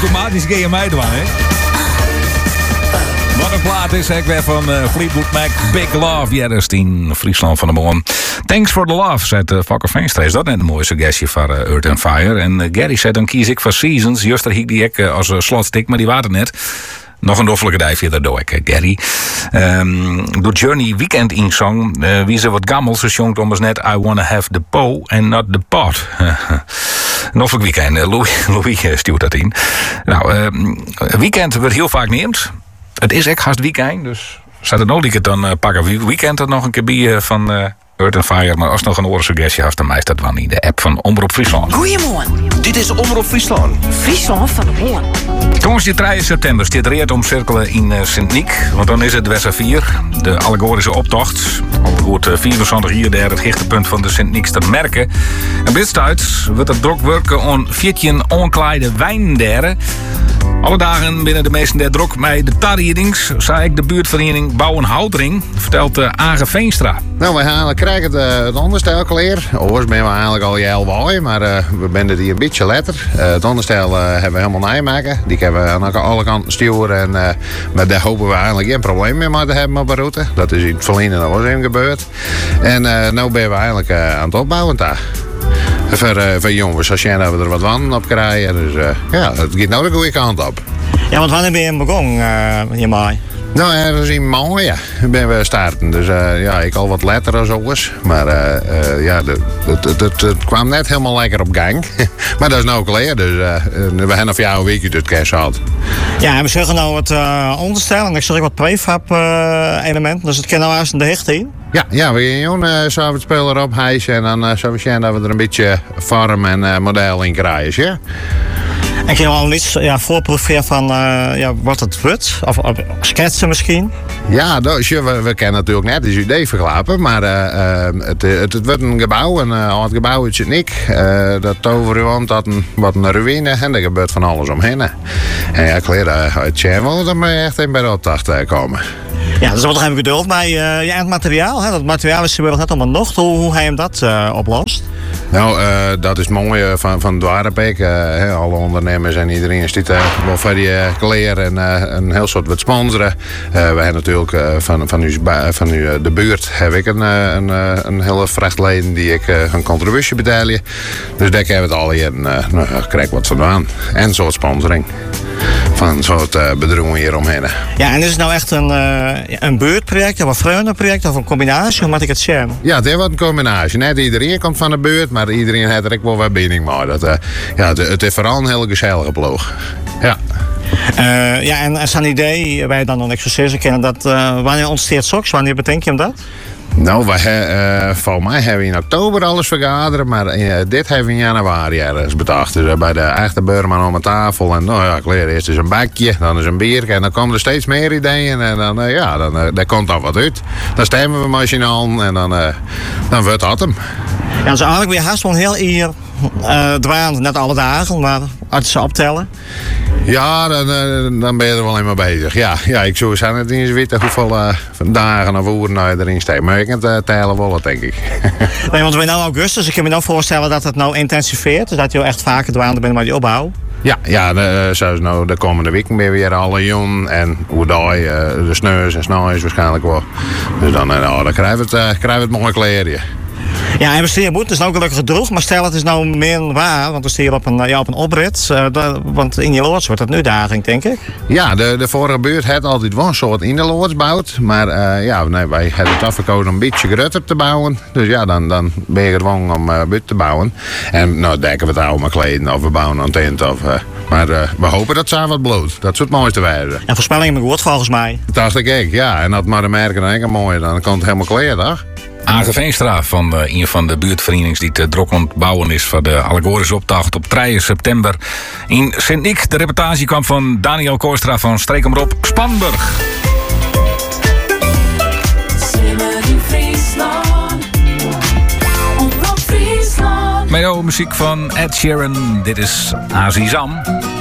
automatisch ga je meedoen, hè? Wat een plaat is ik weer van Fleetwood Mac, Big Love. Ja, dat is in Friesland van de Moorn. Thanks for the love, zei Fokker Veenstra. Is dat net een mooie suggestie van Earth and Fire? En Gary zei, dan kies ik voor Seasons. Juster hiek die ik als slotstik, maar die water net. Nog een doffelijke dijfje daardoor, Gary. De Journey Weekend insong. Wie ze wat gammel, ze zongt om ons net I wanna have the po and not the pot. Noffelijk weekend. Louis stuurt dat in. Nou, weekend wordt heel vaak neemt. Het is echt haast weekend, dus zat het nodig dan pakken weekend er nog een keer bij van Earth and Fire. Maar als nog een oren suggestie heeft, dan is dat wel niet de app van Omroep Friesland. Goedemorgen. Dit is Omroep Friesland. Friesland van de Hoorn. Donderdag 3 september staat Reert omcirkelen in Sint-Niek. Want dan is het Wessa 4, de allegorische optocht. Al goed 24 hier daar het hoogtepunt van de Sint-Niekster merken. En bitstuit wordt er druk werken aan 14 onkleide wijnderen. Alle dagen binnen de meesten der drok bij de tarriedings, zei ik de buurtvereniging Bouwen Houtring, vertelt Age Veenstra. Nou, we krijgen het onderstel klaar. Overigens ben we eigenlijk al heel waai, maar we zijn er hier een beetje later. Het onderstel hebben we helemaal nijmaken. Die hebben we aan alle kanten sturen. Maar daar hopen we eigenlijk geen probleem meer mee te hebben op de route. Dat is in het verleden al eens even gebeurd. En nu ben we eigenlijk aan het opbouwen daar. Voor jongens, als jij er wat van op krijgen. Dus ja, het gaat nou de goede kant op. Ja, want wanneer ben je begonnen hiermee? Nou, ergens in maart, ja, ben we starten. Dus ja, ik al wat later als alles. Maar ja, het kwam net helemaal lekker op gang. Maar dat is nou klaar, dus we hebben een jaar een weekje het kerst gehad. Ja, en we zeggen nou het onderstel en ik zeg wat prefab elementen. Dus het kan nou eens in de hicht in. Ja, we gaan zo het spel erop hijsen en dan zo zien dat we er een beetje vorm en model in krijgen, ja. En kun je al iets voorproeven van wat het wordt? Of schetsen misschien? Ja, we kennen natuurlijk net het idee verklappen, maar het wordt een gebouw, een oud gebouw uit Sint-Niek. Dat toveren tot een ruïne en er gebeurt van alles omheen. En ja, klaar, het channel, dan moet je echt in bij de opdracht komen. Ja, dus wat hebben we geduld bij het materiaal. Hè? Dat materiaal is net allemaal nog. Hoe hij hem dat oplost? Nou, dat is mooi van Dwarenbeek. Alle ondernemers en iedereen stiet wel voor die kleren en een heel soort wat sponsoren. We hebben natuurlijk van de buurt heb ik een hele vrachtleden die ik een contributie betalen. Dus daar hebben we het al hier krijg ik wat vandaan. En een soort sponsoring. Van een soort bedroegen hieromheen. Ja, en is het nou echt een buurtproject of een vreugdeproject of een combinatie? Hoe moet ik het zeggen? Ja, het is wat een combinatie. Net iedereen komt van de buurt, maar iedereen heeft er ook wel wat binding mee. Het is vooral een hele gezellige ploeg. Ja. Ja, en zijn idee, wij dan nog exorciseren kennen, dat wanneer ontsteert soks? Wanneer bedenk je hem dat? Nou, volgens mij hebben we in oktober alles vergaderen, maar dit hebben we in januari ergens bedacht. Dus bij de echte beurman om een tafel en nou ja, klaar, eerst is een bakje, dan is een bier en dan komen er steeds meer ideeën en dan, daar komt dan wat uit. Dan stemmen we machinaal en dan wordt dat hem. Ja, dus eigenlijk weer haast wel heel hier dwaan, net alle dagen, maar als ze optellen. Ja, dan ben je er wel helemaal bezig. Ja, ik zou zeggen, het niet eens weten hoeveel dagen of uren erin steekt. Maar ik kan het tellen wel, denk ik. Nee, want we zijn nu augustus. Ik kan me nou voorstellen dat het nou intensiveert. Dus dat je echt vaker dwaan bent met die opbouw. Ja, zoals nou de komende weken ben weer alle jong en hoe de sneus en snelheid waarschijnlijk wel. Dus dan krijgen we het mooi kleren. Ja, en we staan het is nou gelukkig droog, maar stel het is nou meer waar, want we staan op een oprit. Want in je loods wordt het nu daging, denk ik. Ja, de vorige buurt had altijd wel een soort in de loods gebouwd. Maar wij hebben het afgekozen om een beetje grutter te bouwen. Dus ja, dan ben je gewoon om buurt te bouwen. En nou denken we het allemaal kleden of we bouwen een tent. Maar we hopen dat ze wat bloed. Dat zou het mooiste werden. En voorspellingen goed volgens mij. Dat dacht ik, ja. En dat maar de merken dan ook mooi. Dan komt het helemaal klaar, toch? Age Veenstra van een van de buurtverenigingen die te druk ontbouwen is voor de allegorische optocht op 3 september in Sint-Niek. De reportage kwam van Daniel Kooistra van Streekomrop Spanburg. Met muziek van Ed Sheeran. Dit is Azizam.